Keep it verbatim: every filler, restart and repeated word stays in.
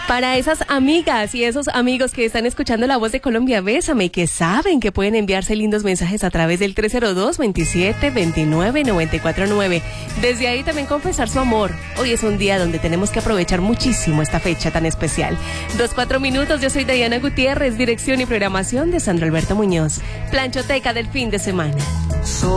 Para esas amigas y esos amigos que están escuchando La Voz de Colombia, Bésame, y que saben que pueden enviarse lindos mensajes a través del tres cero dos, veintisiete, veintinueve, noventa y cuatro nueve. Desde ahí también confesar su amor. Hoy es un día donde tenemos que aprovechar muchísimo esta fecha tan especial. Dos, cuatro minutos, yo soy Diana Gutiérrez, dirección y programación de Sandro Alberto Muñoz. Planchoteca del fin de semana.